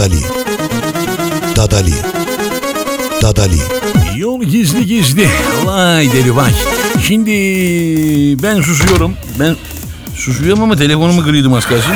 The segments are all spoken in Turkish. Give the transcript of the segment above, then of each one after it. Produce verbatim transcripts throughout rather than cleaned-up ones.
Dadali. Dadali. Dadali. Yol gizli gizli. Vay deli vay. Şimdi ben susuyorum. Ben susuyorum ama telefonumu kırıyordum az kalsın.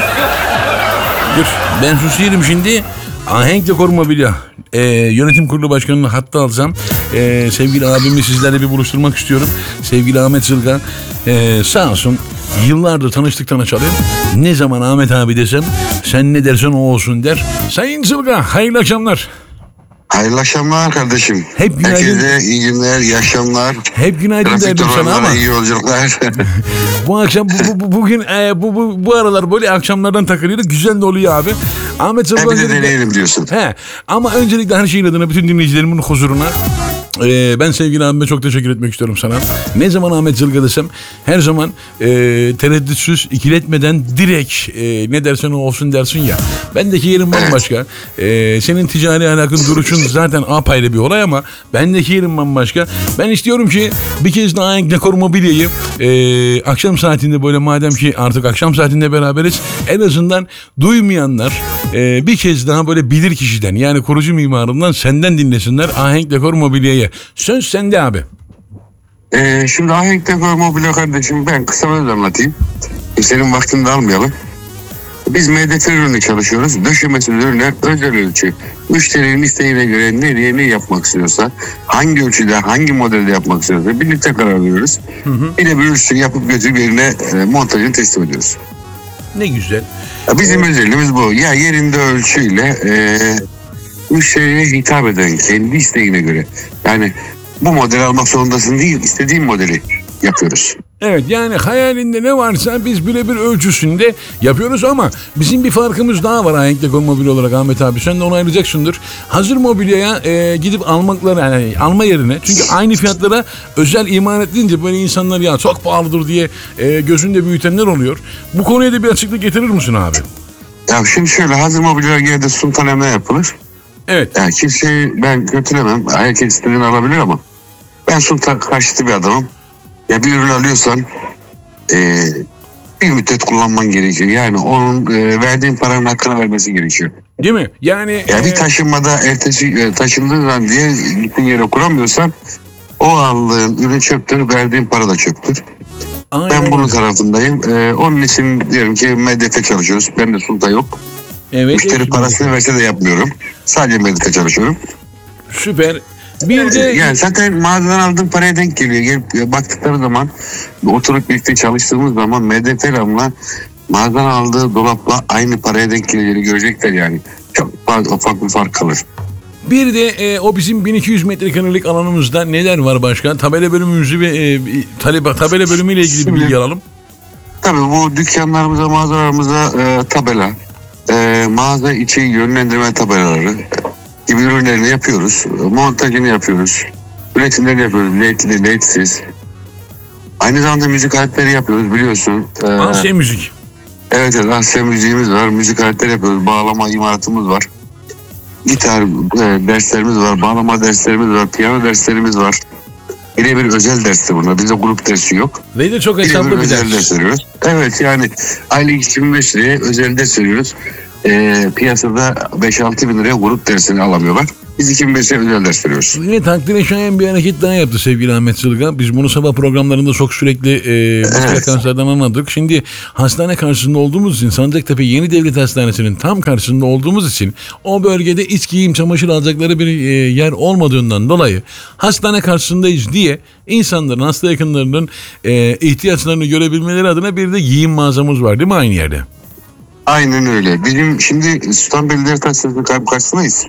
Dur ben susuyorum şimdi. Ahenk Dekor Mobilya ee, yönetim kurulu başkanını hatta alsam ee, sevgili abimi sizlerle bir buluşturmak istiyorum. Sevgili Ahmet Zılga ee, sağ olsun yıllardır tanıştık tanışalı. Ne zaman Ahmet abi desem sen ne dersen o olsun der. Sayın Zılga hayırlı akşamlar. Hayırlı akşamlar kardeşim. Hep günaydın. Herkese iyi günler, iyi akşamlar. Hep günaydın Trafik derdim sana ama. iyi yolculuklar. Bu akşam bu, bu, bugün e, bu, bu bu aralar böyle akşamlardan takılıyorduk. Güzel de oluyor abi. Ahmet Zılga. Hep de deneyelim diyorsun. He. Ama öncelikle her şeyin adına bütün dinleyicilerimin huzuruna Ee, ben sevgili abime çok teşekkür etmek istiyorum sana. Ne zaman Ahmet Zılga desem her zaman e, tereddütsüz, ikiletmeden direkt e, ne dersen o olsun dersin ya. Bendeki yerim bambaşka. E, senin ticari alakın duruşun zaten apayrı bir olay ama bendeki yerim bambaşka. Ben istiyorum ki bir kez daha Ahenk Dekor Mobilya'yı e, akşam saatinde böyle madem ki artık akşam saatinde beraberiz en azından duymayanlar e, bir kez daha böyle bilir kişiden yani kurucu mimarından senden dinlesinler Ahenk Dekor Mobilya'yı. Söz sende abi. Ee, şimdi Ahenk Dekor Mobilya kardeşim ben kısa bir anlatayım. Senin vaktini de almayalım. Biz M D F ürünü çalışıyoruz. Döşemesi ürünler özel ölçü. Müşterinin isteğine göre nereye ne yapmak istiyorsa, hangi ölçüde, hangi modelde yapmak istiyorsa birlikte karar veriyoruz. Hı hı. Bir de bir ölçüsü yapıp götürüp yerine e, montajını teslim ediyoruz. Ne güzel. Bizim ee, özelliğimiz bu. Ya yerinde ölçüyle e, müşteriye hitap eden kendi isteğine göre. Yani bu modeli almak zorundasın değil, istediğin modeli yapıyoruz. Evet yani hayalinde ne varsa biz birebir ölçüsünde yapıyoruz ama bizim bir farkımız daha var Ahenk Dekor Mobilya olarak Ahmet abi. Sen de onaylayacaksındır. Hazır mobilyaya e, gidip almakları yani alma yerine çünkü aynı fiyatlara özel iman edince böyle insanlar ya çok pahalıdır diye e, gözünde büyütenler oluyor. Bu konuya da bir açıklık getirir misin abi? Ya şimdi şöyle hazır mobilyalar genelde sultanemle yapılır. Evet. Yani kimseyi ben götüremem. Herkes istediğini alabilir ama ben sultan karşıtı bir adamım. Ya bir ürün alıyorsan e, bir müddet kullanman gerekiyor. Yani onun e, verdiğin paranın hakkını vermesi gerekiyor. Değil mi? Yani ya e... bir taşınmada ertesi e, taşındığı zaman diye gittiğin yere kuramıyorsan o aldığın ürün çöptür, verdiğin para da çöptür. Aynen. Ben bunun tarafındayım. E, onun için diyelim ki M D F çalışıyoruz. Ben de sulta yok. Evet, müşteri parasını verse de yapmıyorum. Sadece M D F çalışıyorum. Süper. Bir de yani zaten mağazadan aldığın paraya denk geliyor. Gelip baktıkları zaman oturup birlikte çalıştığımız zaman M D F'le mağazadan aldığı dolapla aynı paraya denk geleceğini görecekler yani. Çok ufak bir fark kalır. Bir de e, o bizim bin iki yüz metrekarelik alanımızda neler var başka? Tabela bölümümüzü ve e, talep, tabela bölümüyle ilgili bir bilgi alalım. Tabii bu dükkanlarımıza, mağazalarımıza e, tabela, e, mağaza içi yönlendirme tabelaları gibi ürünlerini yapıyoruz. Montajını yapıyoruz. Üretimlerini yapıyoruz. Ledli, ledsiz. Aynı zamanda müzik aletleri yapıyoruz biliyorsun. Ee, Asya müzik. Evet evet Asya müziğimiz var. Müzik aletleri yapıyoruz. Bağlama imalatımız var. Gitar e, derslerimiz var. Bağlama derslerimiz var. Piyano derslerimiz var. Birebir özel dersi bunlar. Bizde grup dersi yok. Ve de çok hesaplı bir özel ders. ders veriyoruz. Evet yani aylık iki bin beş liraya özel ders veriyoruz. E, piyasada beş altı bin liraya grup dersini alamıyorlar. Biz iki bin beşe özel ders veriyoruz. Yine takdire şayan bir hareket daha yaptı sevgili Ahmet Zılga. Biz bunu sabah programlarında çok sürekli e, bu evet. frekanslardan anladık. Şimdi hastane karşısında olduğumuz için Sancaktepe Yeni Devlet Hastanesi'nin tam karşısında olduğumuz için o bölgede iç giyim çamaşır alacakları bir e, yer olmadığından dolayı hastane karşısındayız diye insanların hasta yakınlarının e, ihtiyaçlarını görebilmeleri adına bir de giyim mağazamız var değil mi aynı yerde? Aynen öyle. Bizim şimdi Sultan Belediye Hastanesi'nin karşısındayız.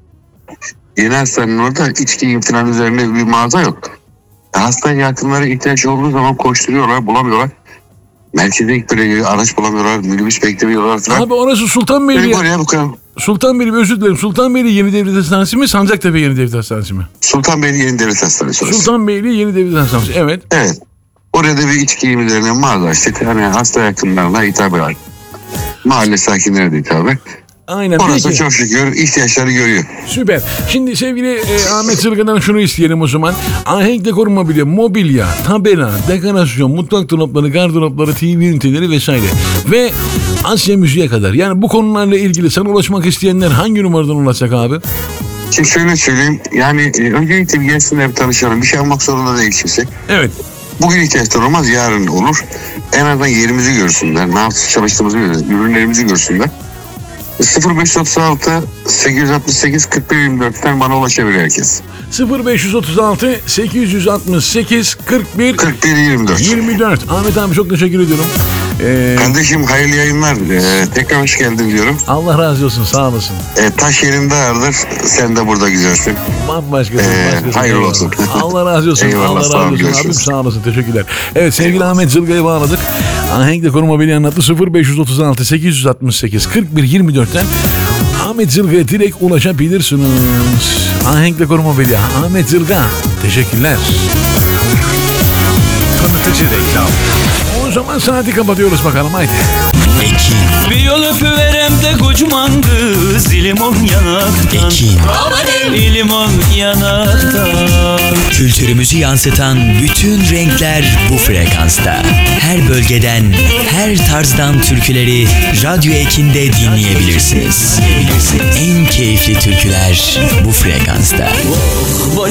Yeni hastanenin orada iç giyim falan üzerine bir mağaza yok. Hasta yakınları ihtiyaç olduğu zaman koşturuyorlar, bulamıyorlar. Merkeze ilk böyle araç bulamıyorlar, minibüs beklemiyorlar falan. Abi orası Sultanbeyli. Sultanbeyli özür dilerim. Sultanbeyli Yeni Devlet Hastanesi mi? Sancaktepe Yeni Devlet Hastanesi mi? Sultanbeyli Yeni Devlet Hastanesi. Sultanbeyli Yeni Devlet Hastanesi. Evet. Evet. Orada bir iç giyim üzerine mağaza işte hani hasta yakınlarına hitap eder. Mahalle sakinlerine de hitap eder. Aynen. Orası Peki. çok şükür ihtiyaçları görüyor. Süper. Şimdi sevgili e, Ahmet Zılga'dan şunu isteyelim o zaman. Ahenk dekor mobilya, mobilya, tabela, dekorasyon, mutfak dolapları, gardıropları, T V üniteleri vesaire. Ve Asya müziğe kadar. Yani bu konularla ilgili sana ulaşmak isteyenler hangi numaradan ulaşacak abi? Şimdi şöyle söyleyeyim. Yani e, öncelikle bir gelsinler, tanışalım. Bir şey almak zorunda değil kimse. Evet. Bugün ihtiyaçları olmaz, yarın olur. En azından yerimizi görsünler. Ne yapıp çalıştığımızı görsünler. Ürünlerimizi görsünler. sıfır beş otuz altı sekiz altı sekiz kırk bir yirmi dörtten bana ulaşabilir herkes. sıfır beş otuz altı sekiz altı sekiz kırk bir kırk bir yirmi dört. yirmi dört. Ahmet abi çok teşekkür ediyorum. Ee, Kardeşim hayırlı yayınlar. Ee, tekrar hoş geldin diyorum. Allah razı olsun, sağ olasın. Ee, taş yerinde ağırdır. Sen de burada güzelsin. Bambaşkasın. Ee, başkasın. hayırlı Eyvallah. olsun. Allah razı olsun. Eyvallah, Allah sağ ol, razı olsun. görüşürüz. Abim sağ olasın. Teşekkürler. Evet sevgili Ahmet Zılga'yı bağladık. Ahenk Dekor Mobilya anlattı. sıfır beş otuz altı sekiz altı sekiz kırk bir yirmi dörtten Ahmet Zılga'ya direkt ulaşabilirsiniz. Ahenk Dekor Mobilya. Ahmet Zılga. Teşekkürler. Tanıtıcı reklam. O zaman saati kapatıyoruz bakalım. Haydi. Ekin, Bir yol öpüverem de kocaman kız limon yanaktan. Ekin, Limon yanaktan. kültürümüzü yansıtan bütün renkler bu frekansta. Her bölgeden, her tarzdan türküleri Radyo Ekin'de dinleyebilirsiniz. En keyifli türküler bu frekansta. Boş